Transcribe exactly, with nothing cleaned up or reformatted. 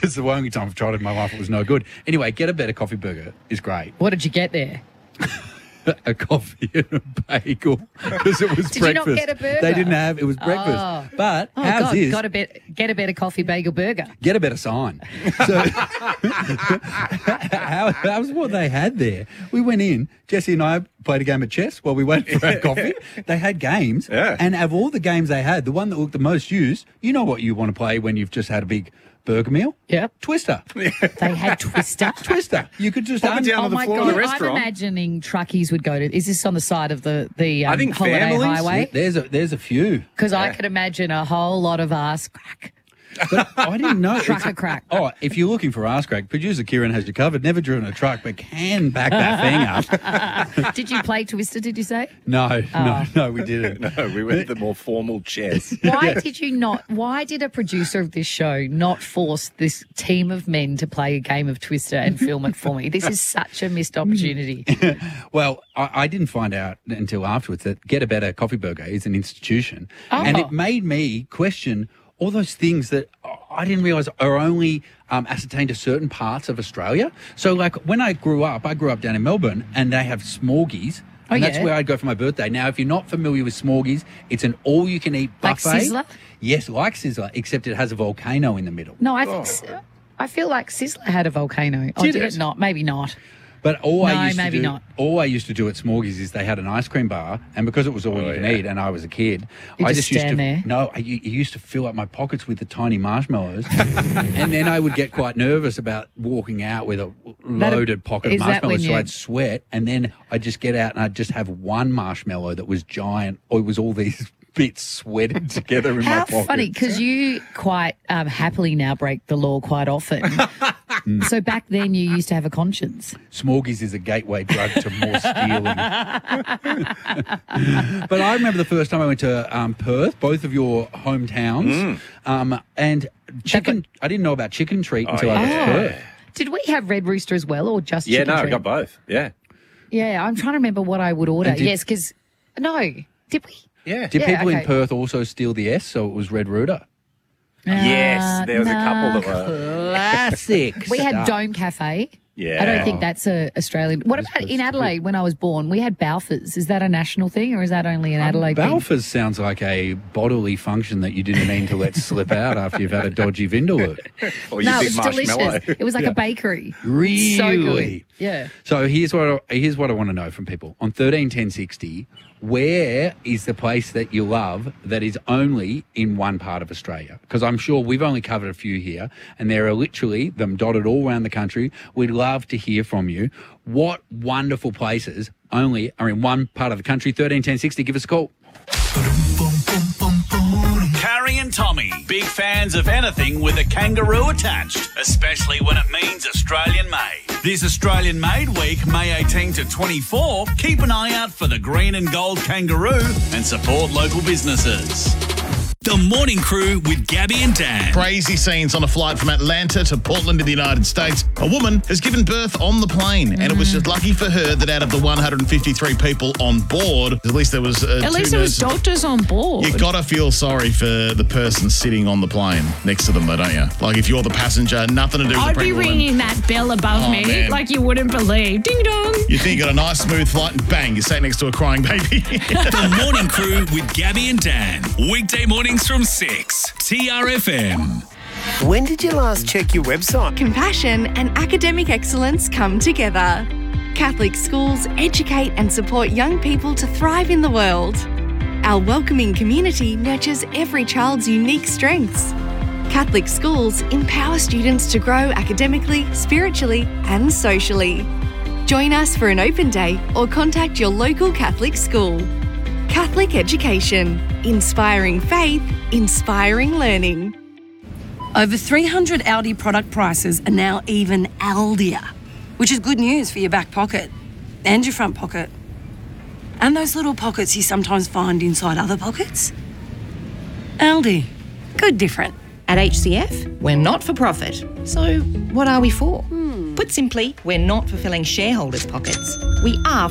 was the only time I've tried it in my life. It was no good. Anyway, Get a Better Coffee Burger is great. What did you get there? A coffee and a bagel because it was Did breakfast. you not get a burger? They didn't have. It was breakfast. Oh. But Oh, how's God, this? got a bet, get a better coffee bagel burger. Get a better sign. So, how, how's what they had there? We went in. Jesse and I played a game of chess while we waited for our coffee. They had games, Yeah. and of all the games they had, the one that looked the most used. You know what you want to play when you've just had a big burger meal? Yep. Twister. They had Twister. Twister. You could just Pop it un- down Oh to the my floor God, of the I'm restaurant. imagining truckies would go to. Is this on the side of the the um, I think holiday families- highway? There's a there's a few. Because I Yeah. could imagine a whole lot of ass crack. But I didn't know. Truck It's- a crack. Oh, if you're looking for ass crack, producer Kieran has you covered. Never driven a truck, but can back that thing up. Did you play Twister, did you say? No, Oh. no, no, we didn't. No, we went the more formal chess. Why did you not, why did a producer of this show not force this team of men to play a game of Twister and film it for me? This is such a missed opportunity. Well, I, I didn't find out until afterwards that Get a Better Coffee Burger is an institution. Oh. And it made me question all those things that I didn't realise are only um, ascertained to certain parts of Australia. So, like, when I grew up, I grew up down in Melbourne, and they have Smorgies. Oh, And that's yeah? where I'd go for my birthday. Now, if you're not familiar with Smorgies, it's an all-you-can-eat Like buffet. Sizzler? Yes, like Sizzler, except it has a volcano in the middle. No, I think, s- I feel like Sizzler had a volcano. Oh, Did did it? it not? Maybe not. But all No, I used maybe to do, not. all I used to do at Smorgies is they had an ice cream bar, and because it was all Oh, you can yeah. eat, and I was a kid, You I just just used to stand there? no, I u- used to fill up my pockets with the tiny marshmallows, and then I would get quite nervous about walking out with a That- loaded pocket of is that when marshmallows, so you- I'd sweat, and then I'd just get out and I'd just have one marshmallow that was giant, or it was all these bits sweated together in my How pocket. funny, because you quite um, happily now break the law quite often. So back then you used to have a conscience. Smorgies is a gateway drug to more stealing. But I remember the first time I went to um, Perth, both of your hometowns, um, and chicken. I didn't know about Chicken Treat until I got yeah. to Perth. Did we have Red Rooster as well, or just Yeah, Chicken no, I Treat? got both. Yeah. Yeah, I'm trying to remember what I would order. And did- Yes, because no, did we? Yeah. Did Yeah, people in okay. Perth also steal the S, so it was Red Rooter? Yes, there was a couple nah. that were. Classic. We had stuff. Dome Cafe. Yeah. I don't think that's a Australian. What This about was in Adelaide when I was born? We had Balfours. Is that a national thing or is that only an Adelaide thing? Balfours sounds like a bodily function that you didn't mean to let slip out after you've had a dodgy Vindaloo. Or your No, big it's marshmallow. delicious. It was like Yeah. a bakery. Really? So good. Yeah. So here's what I, here's what I want to know from people. On thirteen ten sixty, where is the place that you love that is only in one part of Australia? Because I'm sure we've only covered a few here, and there are literally them dotted all around the country. We'd love to hear from you. What wonderful places only are in one part of the country? thirteen ten sixty, give us a call. Carrie and Tommy, big fans of anything with a kangaroo attached, especially when it means Australian made. This Australian Made Week, May eighteenth to twenty-fourth, keep an eye out for the green and gold kangaroo and support local businesses. The Morning Crew with Gabby and Dan. Crazy scenes on a flight from Atlanta to Portland in the United States. A woman has given birth on the plane, and it was just lucky for her that out of the one hundred fifty-three people on board, at least there was uh, At two least there was nurses. doctors on board. You gotta feel sorry for the person sitting on the plane next to them, though, don't you? Like if you're the passenger, nothing to do with I'd the be pregnant woman. ringing that bell above Oh, me man. like you wouldn't believe. Ding dong. You think you got a nice smooth flight, and bang, you sat next to a crying baby. The Morning Crew with Gabby and Dan. Weekday mornings from six. T R F M. When did you last check your website? Compassion and academic excellence come together. Catholic schools educate and support young people to thrive in the world. Our welcoming community nurtures every child's unique strengths. Catholic schools empower students to grow academically, spiritually, and socially. Join us for an open day or contact your local Catholic school. Catholic education, inspiring faith, inspiring learning. Over three hundred Aldi product prices are now even Aldier, which is good news for your back pocket and your front pocket. And those little pockets you sometimes find inside other pockets. Aldi, good different. At H C F, we're not for profit. So what are we for? Put simply, we're not fulfilling shareholders' pockets. We are